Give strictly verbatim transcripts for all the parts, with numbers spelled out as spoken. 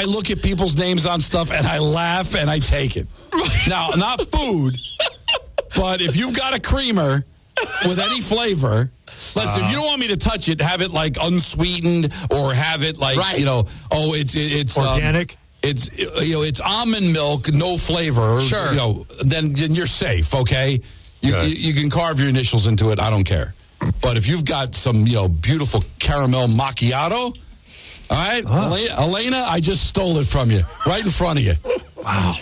I look at people's names on stuff and I laugh and I take it. Now, not food, but if you've got a creamer with any flavor, listen, uh, if you don't want me to touch it, have it like unsweetened or have it like, right. you know, oh, it's it's organic. Um, it's you know, it's almond milk, no flavor. Sure. You know, then, then you're safe, okay? You, you you can carve your initials into it. I don't care. But if you've got some, you know, beautiful caramel macchiato, all right, oh. Elena, Elena, I just stole it from you right in front of you. Wow.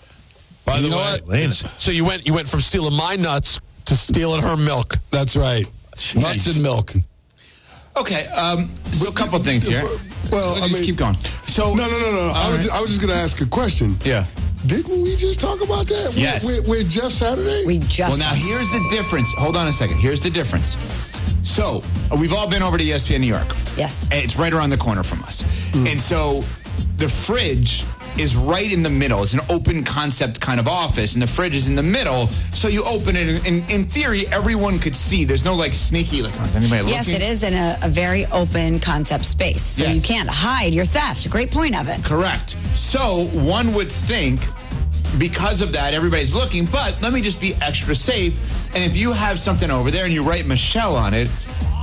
By the you know way, what? So you went you went from stealing my nuts to stealing her milk. That's right. Jeez. Nuts and milk. Okay, um, so a couple things here. Well, Let's I just mean, keep going. So no, no, no, no. I was, right. just, I was just going to ask a question. Yeah. Didn't we just talk about that? Yes. With, with, with Jeff Saturday? We just. Well, now here's the difference. Hold on a second. Here's the difference. So we've all been over to E S P N New York. Yes. And it's right around the corner from us. Mm. And so the fridge is right in the middle. It's an open concept kind of office, and the fridge is in the middle. So you open it, and in, in theory, everyone could see. There's no like sneaky, like, oh, is anybody looking? Yes, it is in a, a very open concept space. So yes. you can't hide your theft. Great point, Evan. Correct. So one would think because of that, everybody's looking, but let me just be extra safe. And if you have something over there and you write Michelle on it,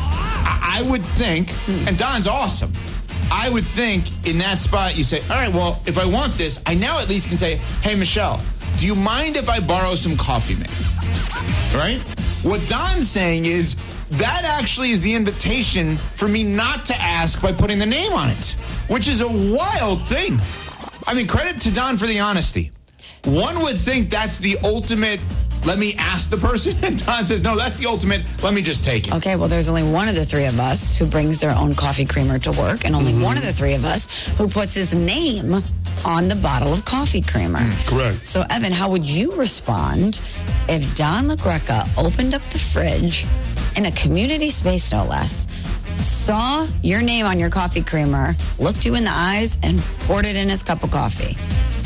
I, I would think, and Don's awesome, I would think in that spot you say, all right, well, if I want this, I now at least can say, hey, Michelle, do you mind if I borrow some coffee mate? Right? What Don's saying is that actually is the invitation for me not to ask by putting the name on it, which is a wild thing. I mean, credit to Don for the honesty. One would think that's the ultimate, let me ask the person. And Don says, no, that's the ultimate, let me just take it. Okay, well, there's only one of the three of us who brings their own coffee creamer to work, and only mm-hmm. one of the three of us who puts his name on the bottle of coffee creamer. Mm, correct. So, Evan, how would you respond if Don LaGreca opened up the fridge in a community space, no less, saw your name on your coffee creamer, looked you in the eyes, and poured it in his cup of coffee?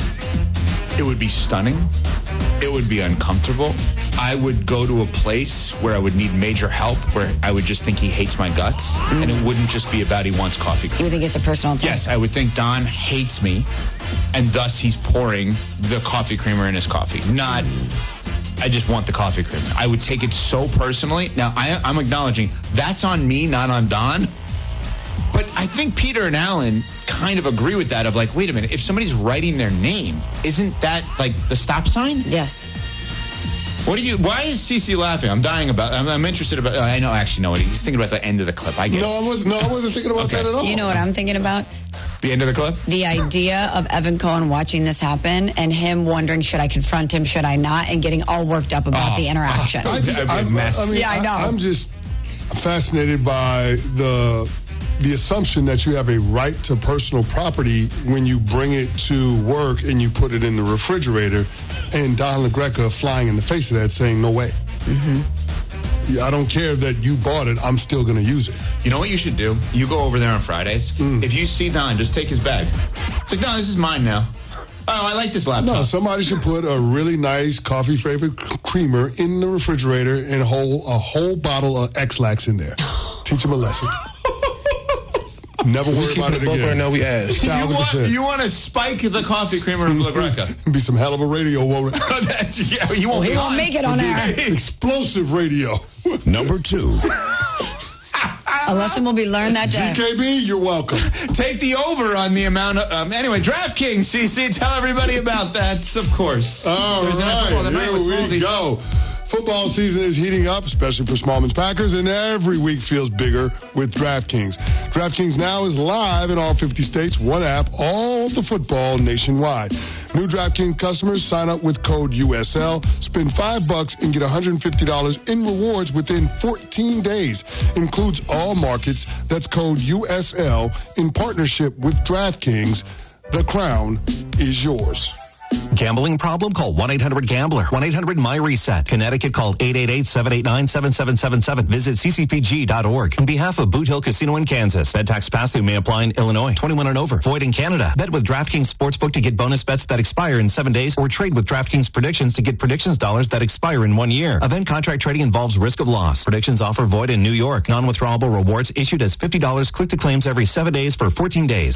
It would be stunning. It would be uncomfortable. I would go to a place where I would need major help, where I would just think he hates my guts, mm. and it wouldn't just be about he wants coffee creamer. You think it's a personal attack? Yes, I would think Don hates me, and thus he's pouring the coffee creamer in his coffee. Not, I just want the coffee creamer. I would take it so personally. Now, I, I'm acknowledging that's on me, not on Don. But I think Peter and Alan kind of agree with that of like, wait a minute, if somebody's writing their name, isn't that like the stop sign? Yes. What do you, why is Cece laughing? I'm dying about, I'm, I'm interested about, oh, I know, actually know what he's thinking about the end of the clip. I get no, it. I wasn't, no, I wasn't thinking about okay. that at all. You know what I'm thinking about? The end of the clip? The idea of Evan Cohen watching this happen and him wondering, should I confront him, should I not, and getting all worked up about oh, the interaction. I, just, I, I, I mean, yeah, I know. I, I'm just fascinated by the... the assumption that you have a right to personal property when you bring it to work and you put it in the refrigerator, and Don LaGreca flying in the face of that saying, no way. Mm-hmm. Yeah, I don't care that you bought it, I'm still going to use it. You know what you should do? You go over there on Fridays. Mm. If you see Don, just take his bag. Like, no, this is mine now. Oh, I like this laptop. No, somebody should put a really nice coffee favorite creamer in the refrigerator and hold a whole bottle of X-Lax in there. Teach him a lesson. Never worry about it again. Right now, we ask. You want, you want to spike the coffee creamer of LaGreca. It'd be some hell of a radio, won't it? Yeah, you won't, well, he won't make it on air. Explosive radio. Number two. A lesson will be learned that day. G K B, you're welcome. Take the over on the amount of... Um, anyway, DraftKings, C C, tell everybody about that, of course. All There's right, here we go. Football season is heating up, especially for Smallman's Packers, and every week feels bigger with DraftKings. DraftKings now is live in all fifty states, one app, all the football nationwide. New DraftKings customers sign up with code U S L, spend five bucks and get one hundred fifty dollars in rewards within fourteen days. Includes all markets. That's code U S L in partnership with DraftKings. The crown is yours. Gambling problem? Call one eight hundred gambler. one eight hundred my reset. Connecticut, call eight eight eight, seven eight nine, seven seven seven seven. Visit c c p g dot org. On behalf of Boot Hill Casino in Kansas, bet tax pass-through may apply in Illinois. twenty-one and over. Void in Canada. Bet with DraftKings Sportsbook to get bonus bets that expire in seven days, or trade with DraftKings Predictions to get predictions dollars that expire in one year. Event contract trading involves risk of loss. Predictions offer void in New York. Non-withdrawable rewards issued as fifty dollars click to claims every seven days for fourteen days.